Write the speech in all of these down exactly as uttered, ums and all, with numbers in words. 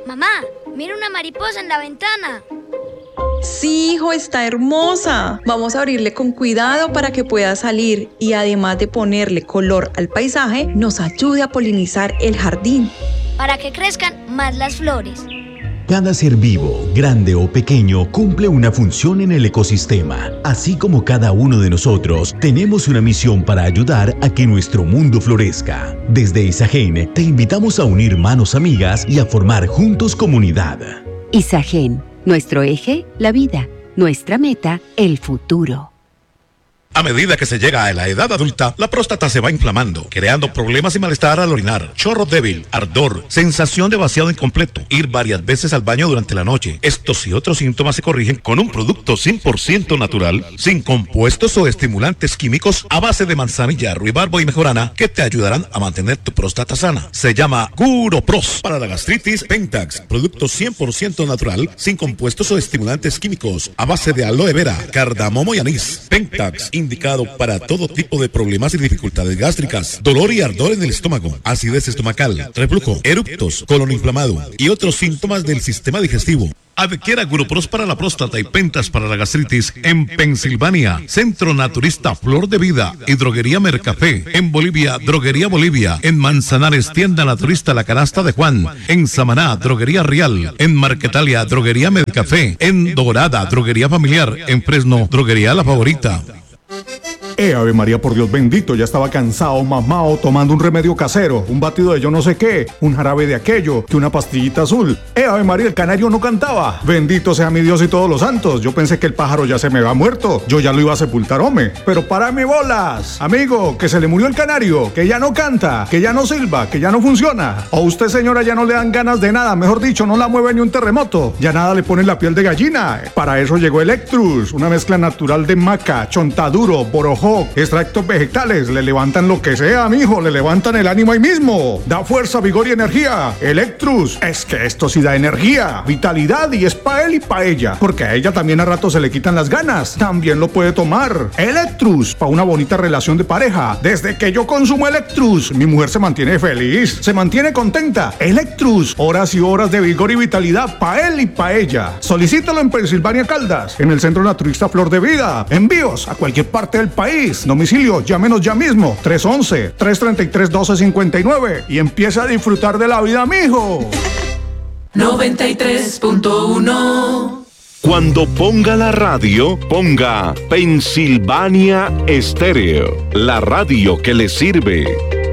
Mamá, mira una mariposa en la ventana. Sí, hijo, está hermosa. Vamos a abrirle con cuidado para que pueda salir y además de ponerle color al paisaje, nos ayude a polinizar el jardín. Para que crezcan más las flores. Cada ser vivo, grande o pequeño, cumple una función en el ecosistema. Así como cada uno de nosotros, tenemos una misión para ayudar a que nuestro mundo florezca. Desde Isagen, te invitamos a unir manos amigas y a formar juntos comunidad. Isagen, nuestro eje, la vida. Nuestra meta, el futuro. A medida que se llega a la edad adulta, la próstata se va inflamando, creando problemas y malestar al orinar, chorro débil, ardor, sensación de vaciado incompleto, ir varias veces al baño durante la noche. Estos y otros síntomas se corrigen con un producto cien por ciento natural, sin compuestos o estimulantes químicos, a base de manzanilla, ruibarbo y mejorana, que te ayudarán a mantener tu próstata sana. Se llama Curopros. Para la gastritis, Pentax, producto cien por ciento natural, sin compuestos o estimulantes químicos, a base de aloe vera, cardamomo y anís. Pentax, indicado para todo tipo de problemas y dificultades gástricas, dolor y ardor en el estómago, acidez estomacal, reflujo, eructos, colon inflamado y otros síntomas del sistema digestivo. Adquiera Curopros para la próstata y Pentax para la gastritis en Pensilvania, Centro Naturista Flor de Vida y Droguería Mercafé. En Bolivia, Droguería Bolivia. En Manzanares, Tienda Naturista La Canasta de Juan. En Samaná, Droguería Real. En Marquetalia, Droguería Mercafé. En Dorada, Droguería Familiar. En Fresno, Droguería La Favorita. Eh, Ave María, por Dios bendito, ya estaba cansado, mamado, tomando un remedio casero, un batido de yo no sé qué, un jarabe de aquello, que una pastillita azul. Eh, Ave María, el canario no cantaba. Bendito sea mi Dios y todos los santos. Yo pensé que el pájaro ya se me había muerto. Yo ya lo iba a sepultar, hombre. Pero para mi bolas, amigo, que se le murió el canario, que ya no canta, que ya no silba, que ya no funciona. O usted, señora, ya no le dan ganas de nada, mejor dicho, no la mueve ni un terremoto. Ya nada le pone la piel de gallina. Para eso llegó Electrus, una mezcla natural de maca, chontaduro, borojo, extractos vegetales, le levantan lo que sea, mijo, le levantan el ánimo ahí mismo. Da fuerza, vigor y energía. Electrus, es que esto sí da energía, vitalidad y es pa' él y pa' ella, porque a ella también a rato se le quitan las ganas. También lo puede tomar. Electrus, pa' una bonita relación de pareja. Desde que yo consumo Electrus, mi mujer se mantiene feliz, se mantiene contenta. Electrus, horas y horas de vigor y vitalidad pa' él y pa' ella. Solicítalo en Pensilvania Caldas, en el Centro Naturista Flor de Vida. Envíos a cualquier parte del país. Domicilio, llámenos ya mismo, tres once, tres treinta y tres, doce cincuenta y nueve y empieza a disfrutar de la vida, mijo. noventa y tres punto uno. Cuando ponga la radio, ponga Pensilvania Estéreo, la radio que le sirve.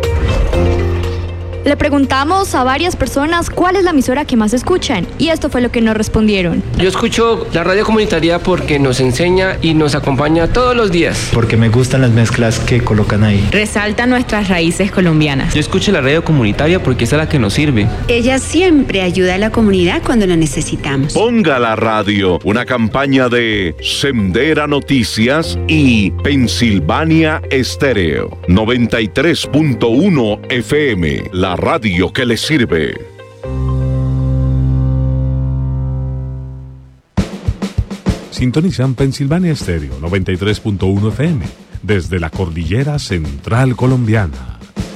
Le preguntamos a varias personas cuál es la emisora que más escuchan y esto fue lo que nos respondieron. Yo escucho la radio comunitaria porque nos enseña y nos acompaña todos los días. Porque me gustan las mezclas que colocan ahí. Resalta nuestras raíces colombianas. Yo escucho la radio comunitaria porque es la que nos sirve. Ella siempre ayuda a la comunidad cuando la necesitamos. Ponga la radio, una campaña de Sendera Noticias y Pensilvania Estéreo, noventa y tres punto uno F M, la radio que le sirve. Sintonizan Pensilvania Estéreo noventa y tres punto uno F M desde la cordillera central colombiana.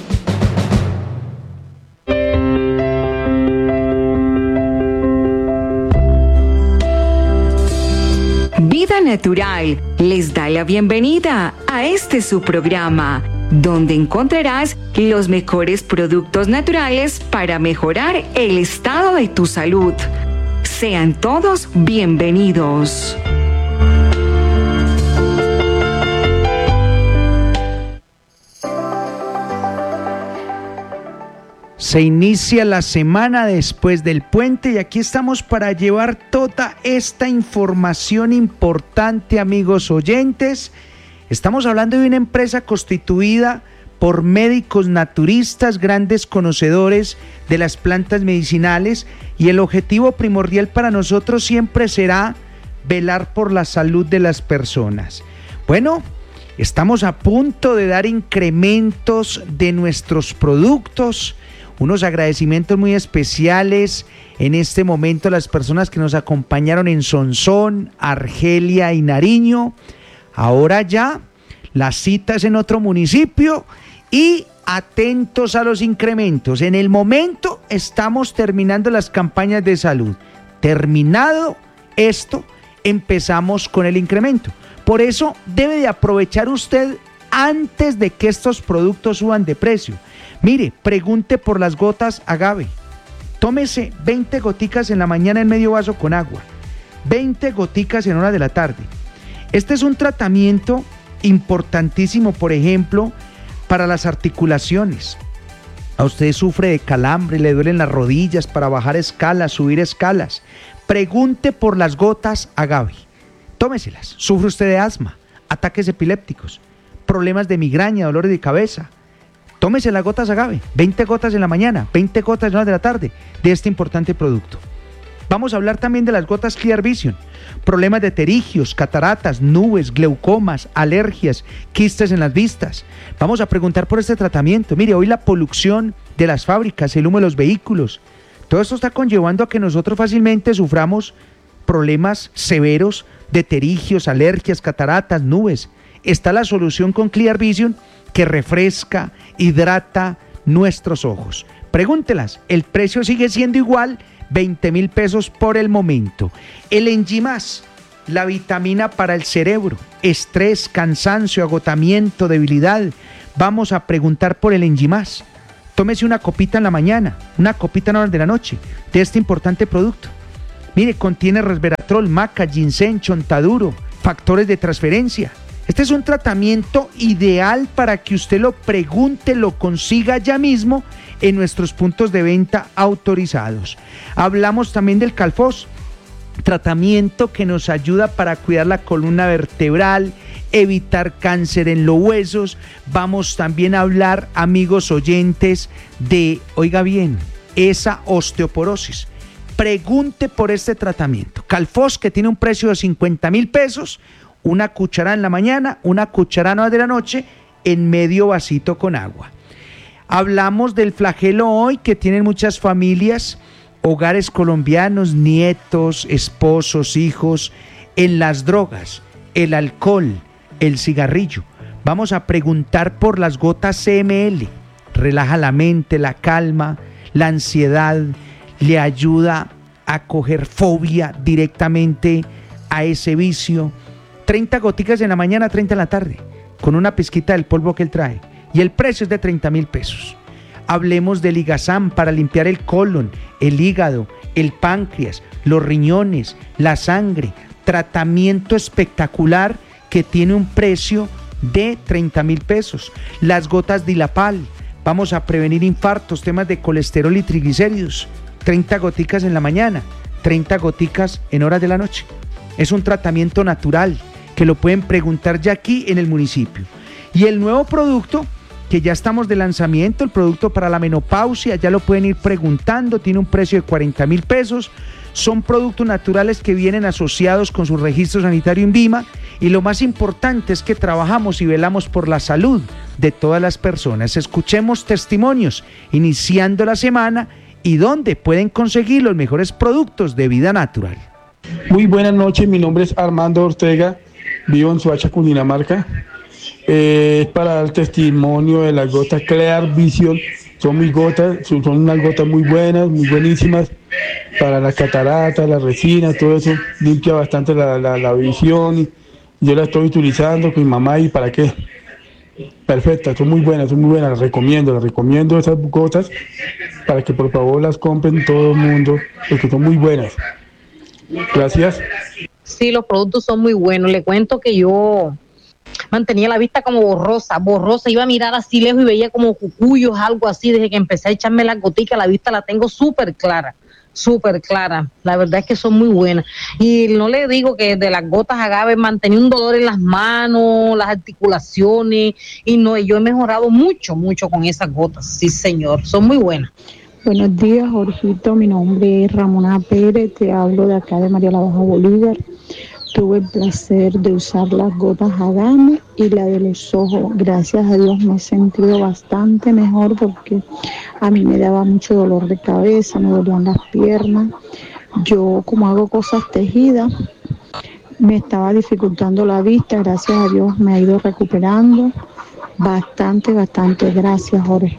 Vida Natural les da la bienvenida a este su programa, donde encontrarás los mejores productos naturales para mejorar el estado de tu salud. Sean todos bienvenidos. Se inicia la semana después del puente y aquí estamos para llevar toda esta información importante, amigos oyentes. Estamos hablando de una empresa constituida por médicos naturistas, grandes conocedores de las plantas medicinales, y el objetivo primordial para nosotros siempre será velar por la salud de las personas. Bueno, estamos a punto de dar incrementos de nuestros productos, unos agradecimientos muy especiales en este momento a las personas que nos acompañaron en Sonsón, Argelia y Nariño. Ahora ya las citas en otro municipio y atentos a los incrementos. En el momento estamos terminando las campañas de salud. Terminado esto, empezamos con el incremento. Por eso debe de aprovechar usted antes de que estos productos suban de precio. Mire, pregunte por las gotas agave. Tómese veinte goticas en la mañana en medio vaso con agua. veinte goticas en hora de la tarde. Este es un tratamiento importantísimo, por ejemplo, para las articulaciones. A usted sufre de calambre, le duelen las rodillas para bajar escalas, subir escalas. Pregunte por las gotas agave. Tómeselas. ¿Sufre usted de asma, ataques epilépticos, problemas de migraña, dolores de cabeza? Tómese las gotas agave. veinte gotas en la mañana, veinte gotas en hora de la tarde de este importante producto. Vamos a hablar también de las gotas Clear Vision. Problemas de pterigios, cataratas, nubes, glaucomas, alergias, quistes en las vistas. Vamos a preguntar por este tratamiento. Mire, hoy la polución de las fábricas, el humo de los vehículos, todo esto está conllevando a que nosotros fácilmente suframos problemas severos de pterigios, alergias, cataratas, nubes. Está la solución con Clear Vision que refresca, hidrata nuestros ojos. Pregúntelas, el precio sigue siendo igual, veinte mil pesos por el momento. El Enjimás, la vitamina para el cerebro, estrés, cansancio, agotamiento, debilidad. Vamos a preguntar por el Enjimás. Tómese una copita en la mañana, una copita en horas de la noche de este importante producto. Mire, contiene resveratrol, maca, ginseng, chontaduro, factores de transferencia. Este es un tratamiento ideal para que usted lo pregunte, lo consiga ya mismo en nuestros puntos de venta autorizados. Hablamos también del Calfos, tratamiento que nos ayuda para cuidar la columna vertebral, evitar cáncer en los huesos. Vamos también a hablar, amigos oyentes, de, oiga bien, esa osteoporosis. Pregunte por este tratamiento. Calfos, que tiene un precio de cincuenta mil pesos, una cucharada en la mañana, una cucharada de la noche, en medio vasito con agua. Hablamos del flagelo hoy, que tienen muchas familias, hogares colombianos, nietos, esposos, hijos, en las drogas, el alcohol, el cigarrillo. Vamos a preguntar por las gotas C M L. Relaja la mente, la calma, la ansiedad, le ayuda a coger fobia directamente a ese vicio. treinta goticas en la mañana, treinta en la tarde, con una pizquita del polvo que él trae. Y el precio es de treinta mil pesos. Hablemos del Ligazam para limpiar el colon, el hígado, el páncreas, los riñones, la sangre. Tratamiento espectacular que tiene un precio de treinta mil pesos. Las gotas Dilapal. Vamos a prevenir infartos, temas de colesterol y triglicéridos. treinta goticas en la mañana, treinta goticas en horas de la noche. Es un tratamiento natural que lo pueden preguntar ya aquí en el municipio. Y el nuevo producto, que ya estamos de lanzamiento, el producto para la menopausia, ya lo pueden ir preguntando, tiene un precio de cuarenta mil pesos. Son productos naturales que vienen asociados con su registro sanitario INVIMA, y lo más importante es que trabajamos y velamos por la salud de todas las personas. Escuchemos testimonios iniciando la semana y dónde pueden conseguir los mejores productos de vida natural. Muy buenas noches, mi nombre es Armando Ortega, vivo en Soacha, Cundinamarca. Eh, es para dar testimonio de las gotas Clear Vision. Son mis gotas, son, son unas gotas muy buenas, muy buenísimas para las cataratas, las resinas, todo eso. Limpia bastante la, la, la visión. Y yo la estoy utilizando con mi mamá. ¿Y para qué? Perfectas, son muy buenas, son muy buenas, las recomiendo, las recomiendo esas gotas para que por favor las compren todo el mundo, porque son muy buenas. Gracias. Sí, los productos son muy buenos. Le cuento que yo mantenía la vista como borrosa, borrosa, iba a mirar así lejos y veía como cucuyos, algo así. Desde que empecé a echarme las goticas, la vista la tengo súper clara, súper clara. La verdad es que son muy buenas. Y no le digo que de las gotas agave mantenía un dolor en las manos, las articulaciones, y no, yo he mejorado mucho, mucho con esas gotas. Sí, señor, son muy buenas. Buenos días, Jorgito. Mi nombre es Ramona Pérez. Te hablo de acá de María la Baja Bolívar. Tuve el placer de usar las gotas agave y la de los ojos. Gracias a Dios me he sentido bastante mejor, porque a mí me daba mucho dolor de cabeza, me dolían las piernas. Yo, como hago cosas tejidas, me estaba dificultando la vista. Gracias a Dios me ha ido recuperando Bastante, bastante. Gracias, Jorge.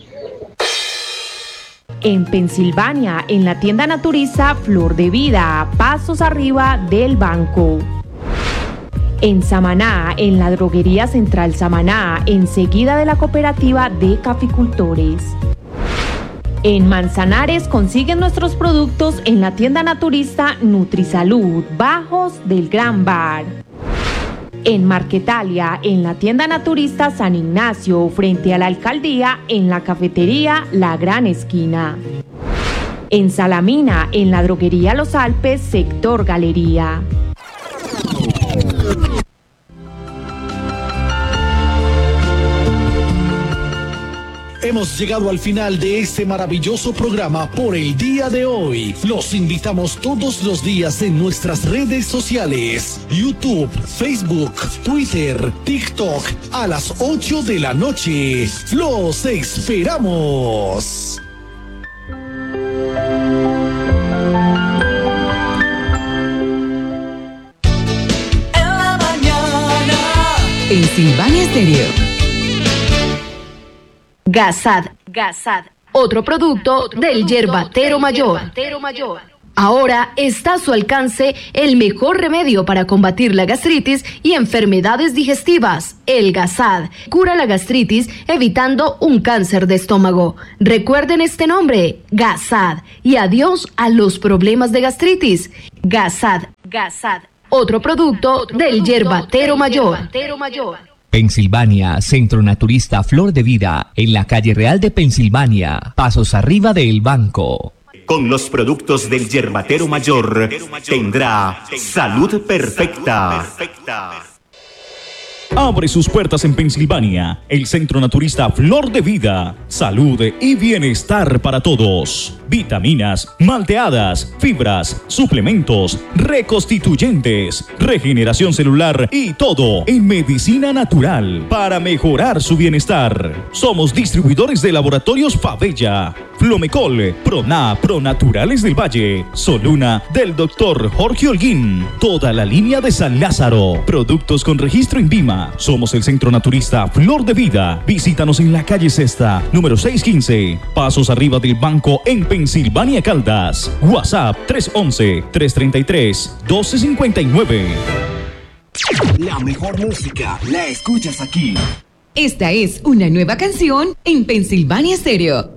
En Pensilvania, en la tienda naturista Flor de Vida, pasos arriba del banco. En Samaná, en la droguería Central Samaná, enseguida de la cooperativa de caficultores. En Manzanares consiguen nuestros productos en la tienda naturista Nutrisalud, bajos del Gran Bar. En Marquetalia, en la tienda naturista San Ignacio, frente a la alcaldía, en la cafetería La Gran Esquina. En Salamina, en la droguería Los Alpes, sector Galería. Hemos llegado al final de este maravilloso programa por el día de hoy. Los invitamos todos los días en nuestras redes sociales: YouTube, Facebook, Twitter, TikTok, a las ocho de la noche. ¡Los esperamos! En la mañana. Pensilvania Estéreo. Gasad, Gasad, otro producto del Yerbatero Mayor. Ahora está a su alcance el mejor remedio para combatir la gastritis y enfermedades digestivas. El Gasad cura la gastritis evitando un cáncer de estómago. Recuerden este nombre, Gasad, y adiós a los problemas de gastritis. Gasad, Gasad, otro producto del Yerbatero Mayor. Pensilvania, Centro Naturista Flor de Vida, en la calle Real de Pensilvania, pasos arriba del banco. Con los productos del Yerbatero Mayor tendrá salud perfecta. Abre sus puertas en Pensilvania, el Centro Naturista Flor de Vida. Salud y bienestar para todos. Vitaminas, malteadas, fibras, suplementos, reconstituyentes, regeneración celular y todo en medicina natural para mejorar su bienestar. Somos distribuidores de laboratorios Fabella, Flomecol, Prona, Pronaturales del Valle, Soluna del doctor Jorge Holguín, toda la línea de San Lázaro, productos con registro INVIMA. Somos el Centro Naturista Flor de Vida. Visítanos en la calle Sexta, número seiscientos quince, pasos arriba del banco en Pensilvania, Caldas. WhatsApp tres once, tres treinta y tres, doce cincuenta y nueve. La mejor música la escuchas aquí. Esta es una nueva canción en Pensilvania Estéreo.